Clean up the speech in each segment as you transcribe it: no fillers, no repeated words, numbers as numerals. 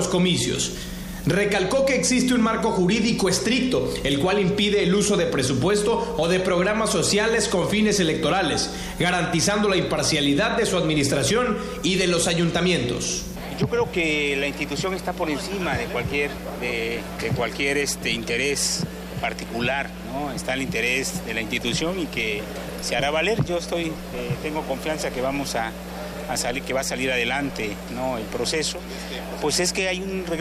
los comicios. Recalcó que existe un marco jurídico estricto, el cual impide el uso de presupuesto o de programas sociales con fines electorales, garantizando la imparcialidad de su administración y de los ayuntamientos. Yo creo que la institución está por encima de cualquier interés particular, ¿no? Está el interés de la institución y que se hará valer. Yo tengo confianza que vamos a salir, que va a salir adelante, ¿no? El proceso. Pues es que hay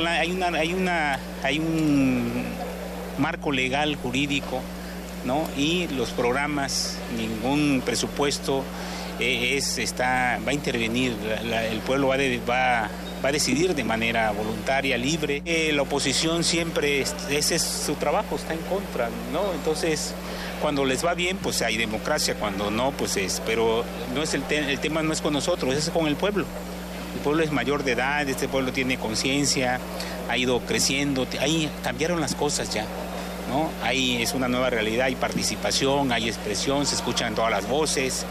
un marco legal, jurídico, ¿no? Y los programas, ningún presupuesto va a intervenir. El pueblo va a decidir de manera voluntaria, libre. La oposición siempre, ese es su trabajo, está en contra, ¿no? Entonces, cuando les va bien, pues hay democracia, cuando no, pues pero no es el tema no es con nosotros, es con el pueblo. El pueblo es mayor de edad, este pueblo tiene conciencia, ha ido creciendo, ahí cambiaron las cosas ya, ¿no? Ahí es una nueva realidad, hay participación, hay expresión, se escuchan todas las voces,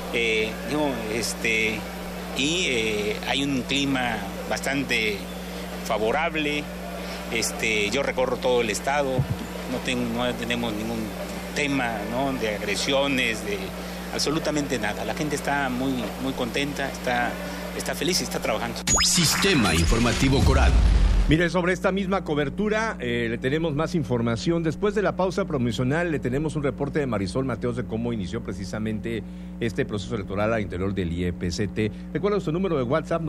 hay un clima bastante favorable. Yo recorro todo el estado, no tenemos ningún tema, ¿no? De agresiones, de absolutamente nada. La gente está muy, muy contenta, está feliz y está trabajando. Sistema Informativo Coral. Mire, sobre esta misma cobertura le tenemos más información. Después de la pausa promocional le tenemos un reporte de Marisol Mateos de cómo inició precisamente este proceso electoral al interior del IEPCT. Recuerda su número de WhatsApp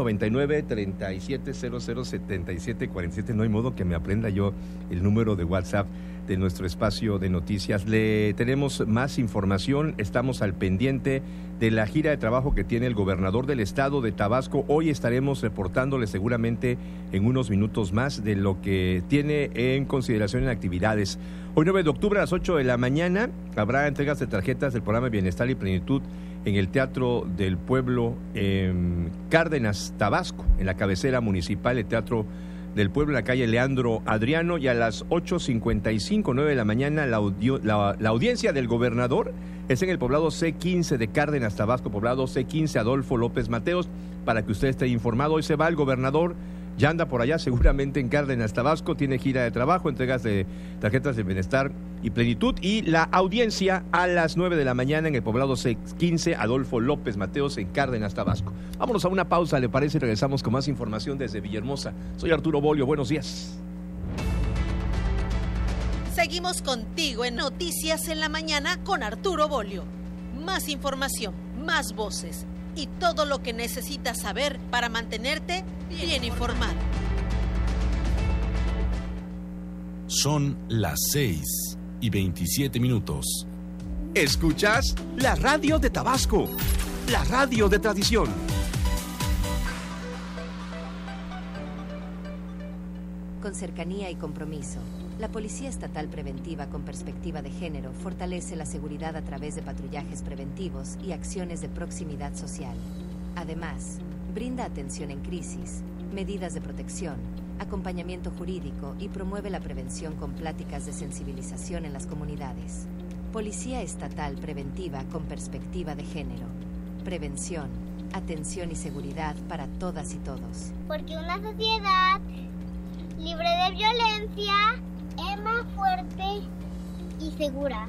99-3700-7747. No hay modo que me aprenda yo el número de WhatsApp de nuestro espacio de noticias. Le tenemos más información, estamos al pendiente de la gira de trabajo que tiene el gobernador del estado de Tabasco. Hoy estaremos reportándole seguramente en unos minutos más de lo que tiene en consideración en actividades. Hoy 9 de octubre a las 8 de la mañana habrá entregas de tarjetas del programa Bienestar y Plenitud en el Teatro del Pueblo en Cárdenas, Tabasco, en la cabecera municipal, el Teatro del Pueblo, en la calle Leandro Adriano, y a las 8:55, 9 de la mañana, la audiencia del gobernador es en el poblado C15 de Cárdenas, Tabasco, poblado C15 Adolfo López Mateos, para que usted esté informado. Hoy se va el gobernador, ya anda por allá seguramente en Cárdenas, Tabasco, tiene gira de trabajo, entregas de tarjetas de bienestar y plenitud, y la audiencia a las 9 de la mañana en el poblado C15 Adolfo López Mateos en Cárdenas, Tabasco. Vámonos a una pausa, ¿le parece? Y regresamos con más información desde Villahermosa. Soy Arturo Bolio, buenos días. Seguimos contigo en Noticias en la Mañana con Arturo Bolio. Más información, más voces y todo lo que necesitas saber para mantenerte bien informado. Son las 6:27. Escuchas la radio de Tabasco, la radio de tradición. Con cercanía y compromiso, la Policía Estatal Preventiva con Perspectiva de Género fortalece la seguridad a través de patrullajes preventivos y acciones de proximidad social. Además, brinda atención en crisis, medidas de protección, acompañamiento jurídico y promueve la prevención con pláticas de sensibilización en las comunidades. Policía Estatal Preventiva con Perspectiva de Género. Prevención, atención y seguridad para todas y todos. Porque una sociedad libre de violencia es más fuerte y segura.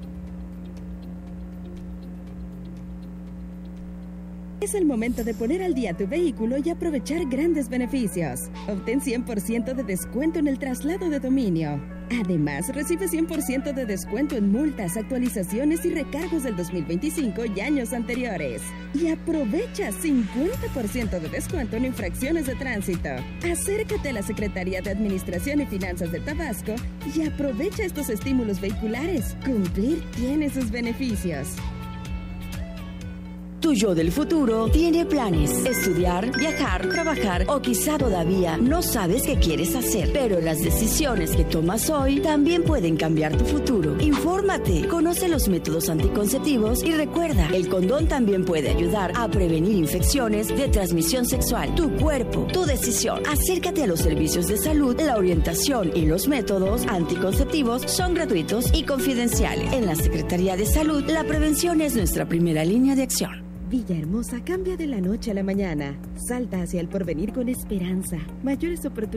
Es el momento de poner al día tu vehículo y aprovechar grandes beneficios. Obtén 100% de descuento en el traslado de dominio. Además, recibe 100% de descuento en multas, actualizaciones y recargos del 2025 y años anteriores. Y aprovecha 50% de descuento en infracciones de tránsito. Acércate a la Secretaría de Administración y Finanzas de Tabasco y aprovecha estos estímulos vehiculares. Cumplir tiene sus beneficios. Tu yo del futuro tiene planes. Estudiar, viajar, trabajar o quizá todavía no sabes qué quieres hacer. Pero las decisiones que tomas hoy también pueden cambiar tu futuro. Infórmate, conoce los métodos anticonceptivos y recuerda, el condón también puede ayudar a prevenir infecciones de transmisión sexual. Tu cuerpo, tu decisión. Acércate a los servicios de salud. La orientación y los métodos anticonceptivos son gratuitos y confidenciales. En la Secretaría de Salud, la prevención es nuestra primera línea de acción. Villahermosa cambia de la noche a la mañana. Salta hacia el porvenir con esperanza. Mayores oportunidades.